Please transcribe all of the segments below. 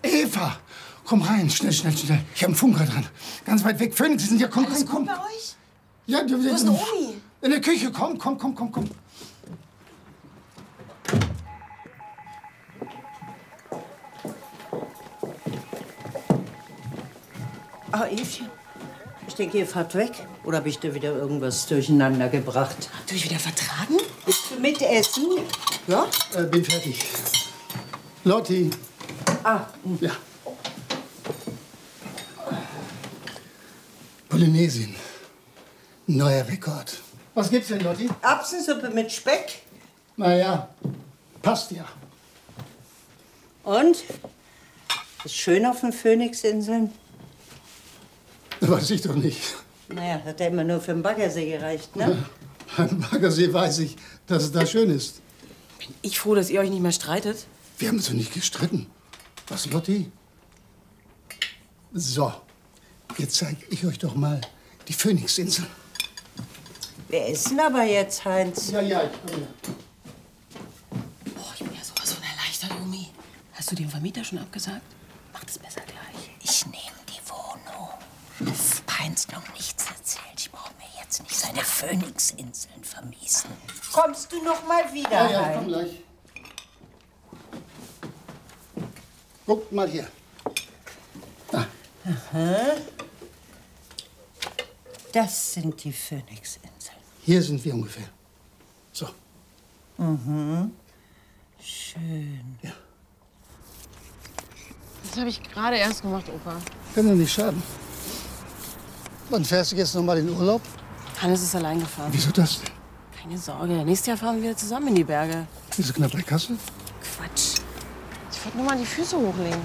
Eva, komm rein, schnell, schnell, schnell. Ich habe einen Funker dran. Ganz weit weg. Phoenix, Sie sind ja, komm, Alles komm, komm. gut bei euch? Ja, Wo ist denn Omi? In der Küche, komm, komm, komm, komm, komm. Ah, Evchen, ich denke, ihr fahrt weg. Oder habe ich da wieder irgendwas durcheinander gebracht? Habt ihr euch wieder vertragen? Willst du mitessen? Ja? Bin fertig. Lotti. Ah, Ja. Polynesien. Neuer Rekord. Was gibt's denn, Lotti? Erbsensuppe mit Speck. Naja, passt ja. Und? Ist schön auf den Phoenixinseln? Weiß ich doch nicht. Naja, hat ja immer nur für den Baggersee gereicht, ne? Beim Baggersee weiß ich, dass es da schön ist. Bin ich froh, dass ihr euch nicht mehr streitet. Wir haben uns doch nicht gestritten. Was, Lotti? So, jetzt zeige ich euch doch mal die Phoenixinseln. Wir essen aber jetzt, Heinz. Ja, ja, ich komme. Oh, ich bin ja sowas von erleichtert, Omi. Hast du dem Vermieter schon abgesagt? Mach das besser gleich. Ich nehme die Wohnung. Heinz noch nichts erzählt. Ich brauche mir jetzt nicht seine Phoenixinseln vermiesen. Kommst du noch mal wieder, Ja, ja, ich Heinz? komm gleich. Guckt mal hier. Da. Das sind die Phoenixinseln. Hier sind wir ungefähr. So. Schön. Ja. Das habe ich gerade erst gemacht, Opa. Kann doch nicht schaden. Wann fährst du jetzt noch mal in Urlaub? Hannes ist allein gefahren. Wieso das denn? Keine Sorge, nächstes Jahr fahren wir wieder zusammen in die Berge. Bist du knapp bei Kassel? Quatsch. Ich wollte nur mal die Füße hochlegen.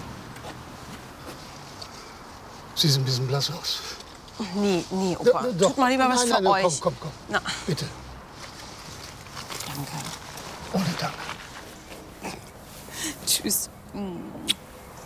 Sie sieht ein bisschen blass aus. Nee, Opa. Doch. Tut mal lieber was Nein, für nein, euch. Komm. Na. Bitte. Danke. Ohne Dank. Tschüss.